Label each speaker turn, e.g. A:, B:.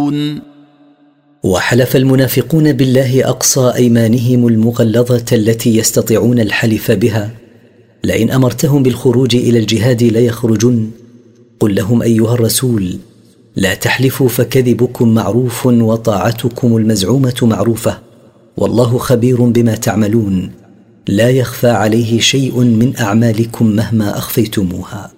A: تعملون.
B: وحلف المنافقون بالله أقصى أيمانهم المغلظة التي يستطيعون الحلف بها: لئن أمرتهم بالخروج إلى الجهاد ليخرجن. قل لهم أيها الرسول: لا تحلفوا فكذبكم معروف وطاعتكم المزعومة معروفة، والله خبير بما تعملون، لا يخفى عليه شيء من أعمالكم مهما أخفيتموها.